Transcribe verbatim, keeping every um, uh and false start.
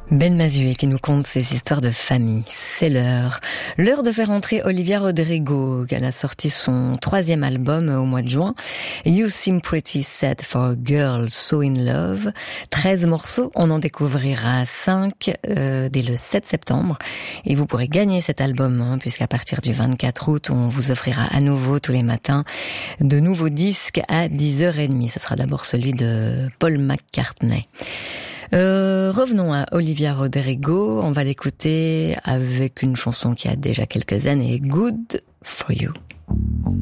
Ben Mazué qui nous conte ses histoires de famille. C'est l'heure. L'heure de faire entrer Olivia Rodrigo. Elle a sorti son troisième album au mois de juin. You Seem Pretty Sad for a Girl So in Love. treize morceaux. On en découvrira cinq euh, dès le sept septembre. Et vous pourrez gagner cet album, hein, puisqu'à partir du vingt-quatre août, on vous offrira à nouveau tous les matins de nouveaux disques à dix heures trente. Ce sera d'abord celui de Paul McCartney. Euh, revenons à Olivia Rodrigo, on va l'écouter avec une chanson qui a déjà quelques années, Good for You.